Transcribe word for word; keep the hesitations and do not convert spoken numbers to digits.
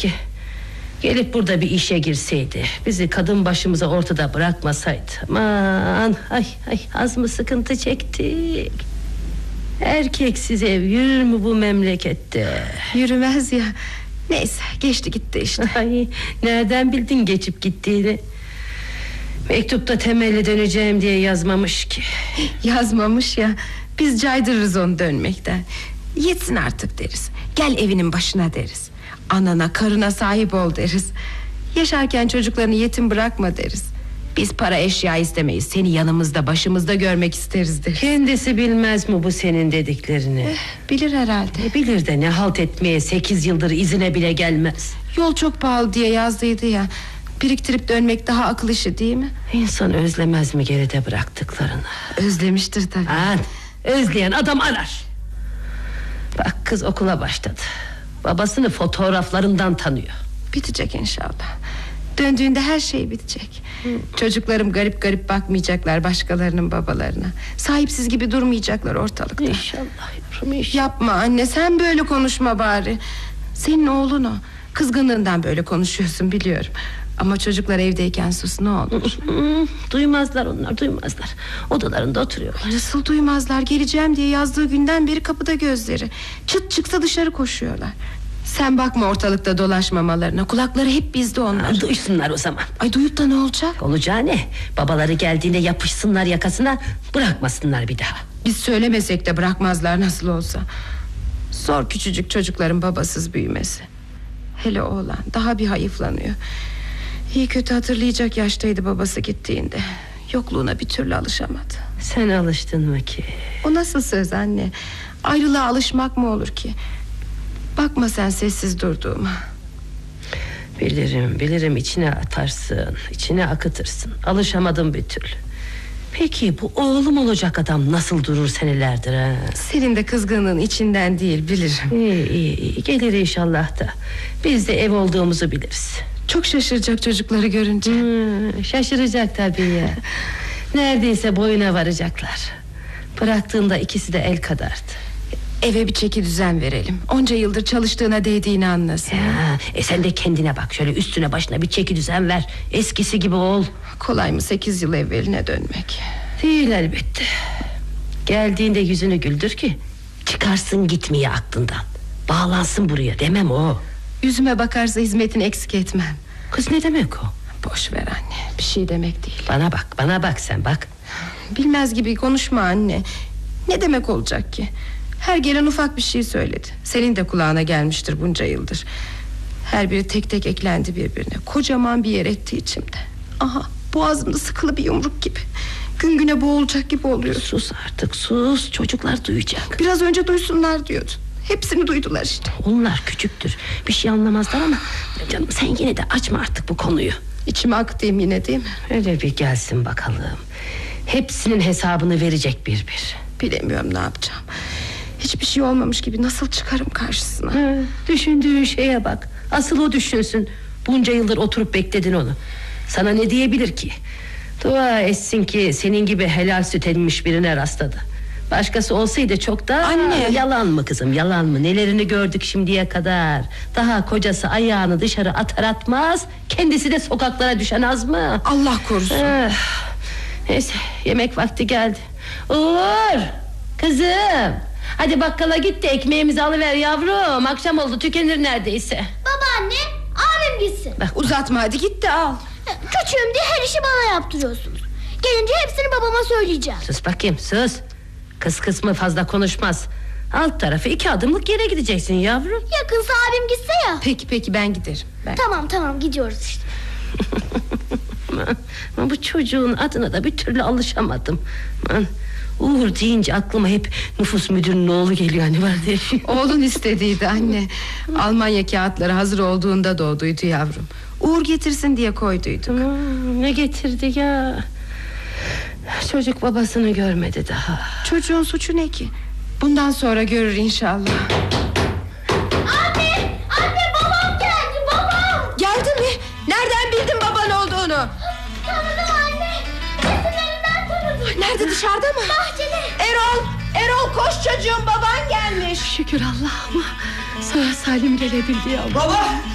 Keşke gelip burada bir işe girseydi, bizi kadın başımıza ortada bırakmasaydı. Aman ay ay, az mı sıkıntı çektik. Erkeksiz ev yürür mü bu memlekette? Yürümez ya. Neyse, geçti gitti işte. Ay, nereden bildin geçip gittiğini? Mektupta temelli döneceğim diye yazmamış ki. Yazmamış ya. Biz caydırırız onu dönmekten. Yetsin artık deriz. Gel evinin başına deriz. Anana, karına sahip ol deriz. Yaşarken çocuklarını yetim bırakma deriz. Biz para eşya istemeyiz. Seni yanımızda, başımızda görmek isteriz deriz. Kendisi bilmez mi bu senin dediklerini? Eh, bilir herhalde. E bilir de ne halt etmeye sekiz yıldır izine bile gelmez. Yol çok pahalı diye yazdıydı ya. Biriktirip dönmek daha akıl işi değil mi? İnsan özlemez mi geride bıraktıklarını? Özlemiştir tabii. Aa, özleyen adam arar. Bak, kız okula başladı. Babasını fotoğraflarından tanıyor. Bitecek inşallah. Döndüğünde her şey bitecek. Hı. Çocuklarım garip garip bakmayacaklar başkalarının babalarına. Sahipsiz gibi durmayacaklar ortalıkta. İnşallah yavrum, inşallah. Yapma anne, sen böyle konuşma bari. Senin oğlun o. Kızgınlığından böyle konuşuyorsun biliyorum. Ama çocuklar evdeyken sus ne olur. Duymazlar onlar, duymazlar. Odalarında oturuyorlar. Nasıl duymazlar? Geleceğim diye yazdığı günden beri kapıda gözleri. Çıt çıksa dışarı koşuyorlar. Sen bakma ortalıkta dolaşmamalarına. Kulakları hep bizde onlar. Aa, duysunlar o zaman. Ay, duyup da ne olacak? Olacağı ne? Babaları geldiğinde yapışsınlar yakasına, bırakmasınlar bir daha. Biz söylemesek de bırakmazlar nasıl olsa. Zor küçücük çocukların babasız büyümesi. Hele oğlan daha bir hayıflanıyor. İyi kötü hatırlayacak yaştaydı babası gittiğinde. Yokluğuna bir türlü alışamadı. Sen alıştın mı ki? O nasıl söz anne? Ayrılığa alışmak mı olur ki? Bakma sen sessiz durduğuma. Bilirim bilirim, içine atarsın, içine akıtırsın. Alışamadım bir türlü. Peki bu oğlum olacak adam nasıl durur senelerdir ha? Senin de kızgınlığın içinden değil, bilirim. İyi iyi, iyi. Gelir inşallah da. Biz de ev olduğumuzu biliriz. Çok şaşıracak çocukları görünce. hmm, Şaşıracak tabii ya. Neredeyse boyuna varacaklar. Bıraktığında ikisi de el kadardı. Eve bir çeki düzen verelim. Onca yıldır çalıştığına değdiğini anlasın. Ya, e sen de kendine bak, şöyle üstüne başına bir çeki düzen ver. Eskisi gibi ol. Kolay mı sekiz yıl evveline dönmek? Değil elbette. Geldiğinde yüzünü güldür ki çıkarsın gitmeye aklından. Bağlansın buraya, demem o. Yüzüme bakarsa hizmetini eksik etmem. Kız ne demek o? Boş ver anne, bir şey demek değil. Bana bak, bana bak sen bak. Bilmez gibi konuşma anne. Ne demek olacak ki? Her gelen ufak bir şey söyledi. Senin de kulağına gelmiştir bunca yıldır. Her biri tek tek eklendi birbirine. Kocaman bir yer etti içimde. Aha, boğazımda sıkılı bir yumruk gibi. Gün güne boğulacak gibi oluyor. Sus artık, sus, çocuklar duyacak. Biraz önce duysunlar diyordun. Hepsini duydular işte. Onlar küçüktür, bir şey anlamazlar ama canım, sen yine de açma artık bu konuyu. İçime aktayım yine değil mi? Öyle bir gelsin bakalım. Hepsinin hesabını verecek bir bir. Bilemiyorum ne yapacağım. Hiçbir şey olmamış gibi nasıl çıkarım karşısına? Ha, düşündüğün şeye bak. Asıl o düşünsün. Bunca yıldır oturup bekledin onu. Sana ne diyebilir ki? Dua etsin ki senin gibi helal süt emmiş birine rastladı. Başkası olsaydı çok da... Anne! Yalan mı kızım, yalan mı? Nelerini gördük şimdiye kadar. Daha kocası ayağını dışarı atar atmaz, kendisi de sokaklara düşen az mı? Allah korusun. Ah, neyse, yemek vakti geldi. Uğur! Kızım! Hadi bakkala git de ekmeğimizi alıver yavrum. Akşam oldu, tükenir neredeyse. Babaanne, abim gitsin. Bak, uzatma hadi, git de al. Küçüğüm diye her işi bana yaptırıyorsunuz. Gelince hepsini babama söyleyeceğim. sus bakayım, sus. Kız kısmı fazla konuşmaz. Alt tarafı iki adımlık yere gideceksin yavrum. Yakınsa abim gitse ya. Peki peki, ben giderim ben. Tamam tamam, gidiyoruz işte. Ama bu çocuğun adına da bir türlü alışamadım. Aman, Uğur deyince aklıma hep nüfus müdürünün oğlu geliyor hani, var diye. Oğlun istediydi anne. Almanya kağıtları hazır olduğunda doğduydu yavrum. Uğur getirsin diye koyduyduk. Hmm, ne getirdi ya? Çocuk babasını görmedi daha. Çocuğun suçu ne ki? Bundan sonra görür inşallah. Anne, anne, babam geldi, babam. Geldi mi? Nereden bildin baban olduğunu? Tanıdım anne. Resimlerinden tanıdım. Nerede, dışarıda mı? Bahçede. Erol, Erol koş çocuğum, baban gelmiş. Şükür Allah'ıma sağ salim gelebildi ya. Baba!